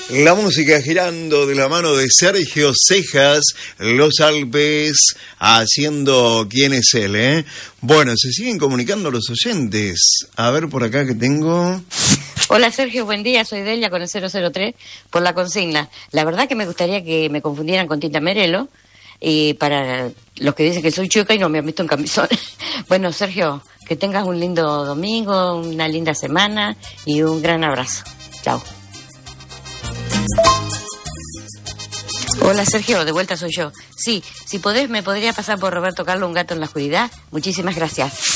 La música girando de la mano de Sergio Cejas, Los Alpes, haciendo quién es él, ¿eh? Bueno, se siguen comunicando los oyentes. A ver por acá que tengo. Hola Sergio, buen día, soy Delia con el 003 por la consigna. La verdad que me gustaría que me confundieran con Tinta Merelo, y para los que dicen que soy chueca y no me han visto en camisón. Bueno, Sergio, que tengas un lindo domingo, una linda semana y un gran abrazo. Chao. Hola Sergio, de vuelta soy yo. Sí, si podés, me podría pasar por Roberto Carlos, Un gato en la oscuridad. Muchísimas gracias.